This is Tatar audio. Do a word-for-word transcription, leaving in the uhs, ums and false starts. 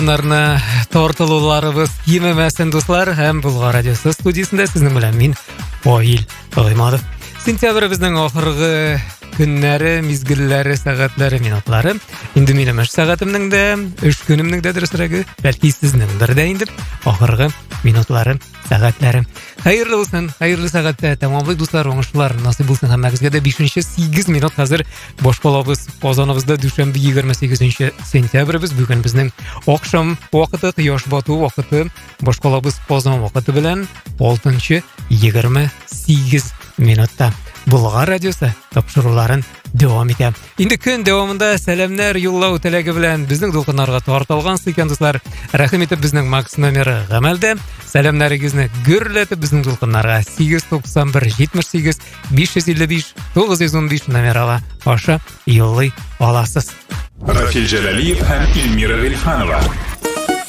Нарна тортылуларыбыз кимемесен дуслар, һәм Булгар радиосы студиясында сезнең белән мин Фаил Гыймадов. Сентябрь безнең ахыргы көннәре, мизгелләре, сәгатьләре, минутлары. Инде минем эш сәгатемнең дә, эш көнемнең дә дөресрәге, бәлки сезнең бер дә инде ахыргы минутлары, сәгатьләре. Хәерле булсын, хәерле сәгатьтә тәмамлый дуслар, уңышлар насыйп булсын һәммәгезгә дә. Бишенче сигез минут хәзер башкалабыз Казаныбызда дүшәмбе егерме сигезенче сентябрьбез. Бүген безнең акшам вакыты, кояш бату вакыты, башкалабыз Казан вакыты белән алтынчы егерме сигез минутта. Булгар радиосы тапшыруларын дәвам итә. Инде көн дәвамында сәламнар юллау теләге белән безнең дулкыннарга тартылган икән дуслар. Рәхим итеп безнең Макс номеры гамәлдә. Сәламнарыгызны гөрләтеп безнең дулкыннарга сигез туксан бер җитмеш сигез биш йөз илле биш тугыз йөз ун биш номерга аша юллый аласыз. Рафил Җәлалиев һәм Илмира Гыйльфанова.